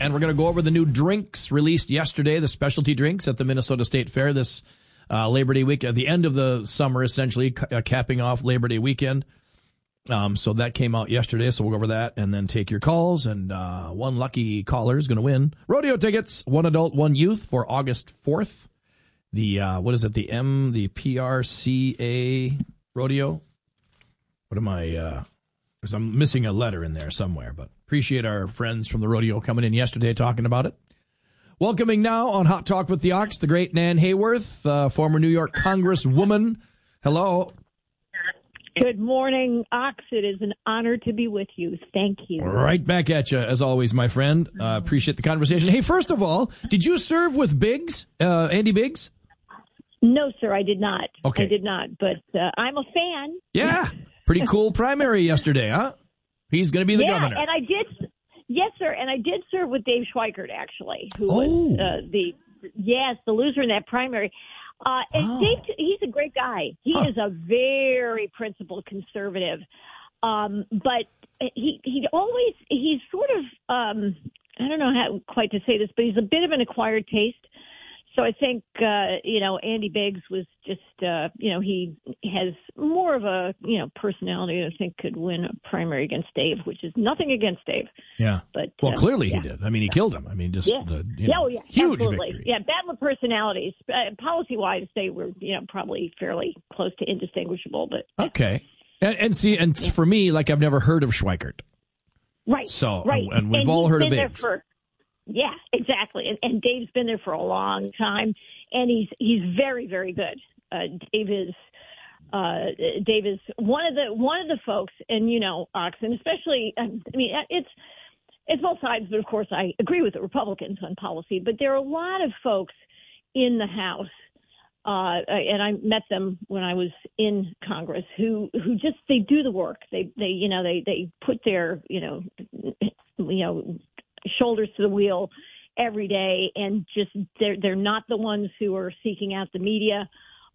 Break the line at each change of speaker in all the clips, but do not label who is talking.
And we're going to go over the new drinks released yesterday, the specialty drinks at the Minnesota State Fair this Labor Day week, at the end of the summer, essentially, capping off Labor Day weekend. So that came out yesterday, so we'll go over that and then take your calls. And one lucky caller is going to win rodeo tickets, one adult, one youth, for August 4th. The, the PRCA rodeo. What am I, because I'm missing a letter in there somewhere, but appreciate our friends from the rodeo coming in yesterday talking about it. Welcoming now on Hot Talk with the Ox, the great Nan Hayworth, former New York Congresswoman. Hello.
Good morning, Ox. It is an honor to be with you. Thank you.
Right back at you, as always, my friend. Appreciate the conversation. Hey, first of all, did you serve with Biggs, Andy Biggs?
No, sir, I did not.
Okay.
I did not, but I'm a fan.
Yeah. Pretty cool primary yesterday, huh? He's going to be the governor.
And I did. Yes, sir. And I did serve with Dave Schweikert, actually, who was the loser in that primary. Dave, he's a great guy. He is a very principled conservative. But he's sort of, I don't know how quite to say this, but he's a bit of an acquired taste. So I think, Andy Biggs was just, he has more of a, personality that I think could win a primary against Dave, which is nothing against Dave.
Yeah.
But
clearly he did. I mean, he killed him. I mean, huge
absolutely.
victory.
Yeah, battle of personalities. Policy-wise, they were, probably fairly close to indistinguishable. But
okay. And for me, like, I've never heard of Schweikert.
Right.
So,
right.
and we've all heard of Biggs.
Yeah, exactly. And Dave's been there for a long time, and he's very, very good. Dave is one of the folks, and Ox, and especially, it's both sides, but of course I agree with the Republicans on policy. But there are a lot of folks in the House, and I met them when I was in Congress, who just they do the work. They put their shoulders to the wheel every day, and just they're not the ones who are seeking out the media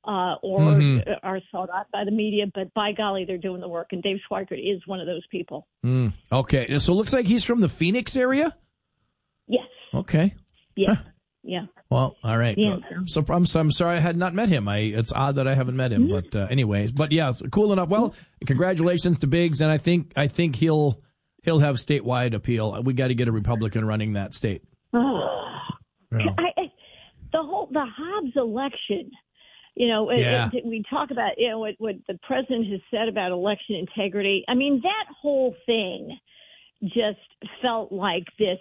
or are sought out by the media, but by golly, they're doing the work, and Dave Schweikert is one of those people.
Okay, so it looks like he's from the Phoenix area?
Yes.
Okay.
Yeah.
Huh.
Yeah.
Well, all right.
Yeah.
So I'm sorry I had not met him. It's odd that I haven't met him, but anyways. But yeah, cool enough. Well, congratulations to Biggs, and I think he'll have statewide appeal. We got to get a Republican running that state.
The Hobbs election, we talk about what the president has said about election integrity. I mean, that whole thing just felt like this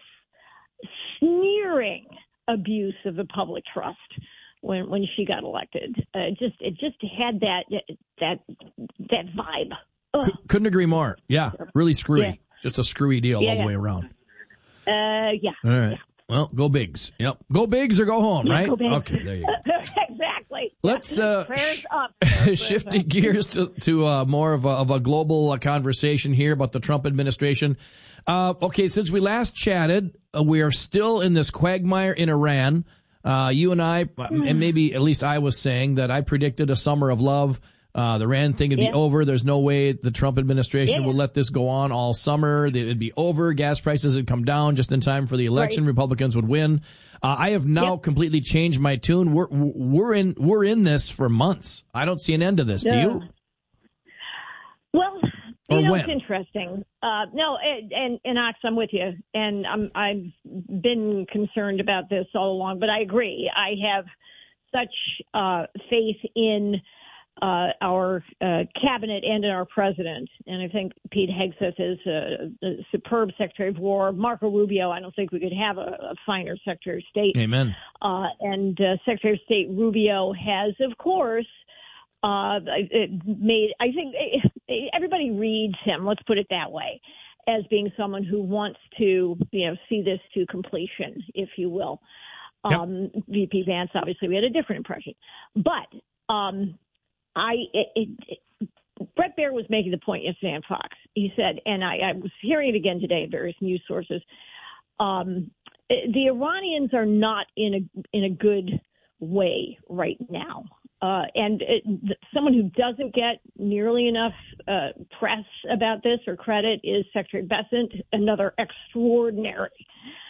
sneering abuse of the public trust when she got elected. It just had that vibe.
Couldn't agree more. Yeah, really screwy. Yeah. Just a screwy deal all the way around.
Yeah.
All right. Yeah. Well, go Biggs. Yep. Go Biggs or go home, right?
Go Biggs.
Okay, there you go.
Exactly.
Let's
prayers up.
shifting gears to more of a global conversation here about the Trump administration. Okay, since we last chatted, we are still in this quagmire in Iran. You and I, and maybe at least I was saying that I predicted a summer of love. The Iran thing would be over. There's no way the Trump administration will let this go on all summer. It'd be over. Gas prices would come down just in time for the election. Right. Republicans would win. I have now completely changed my tune. We're in this for months. I don't see an end to this. Do you?
Well, it's interesting. No, and Ox, I'm with you, and I've been concerned about this all along. But I agree. I have such faith in our cabinet and in our president. And I think Pete Hegseth is a superb Secretary of War. Marco Rubio, I don't think we could have a finer Secretary of State.
Amen.
And Secretary of State Rubio has, of course, I think everybody reads him, let's put it that way, as being someone who wants to, see this to completion, if you will. VP Vance, obviously, we had a different impression. But Bret Baier was making the point yesterday on Fox. He said, and I was hearing it again today in various news sources, the Iranians are not in a good way right now. And someone who doesn't get nearly enough press about this or credit is Secretary Bessent, another extraordinary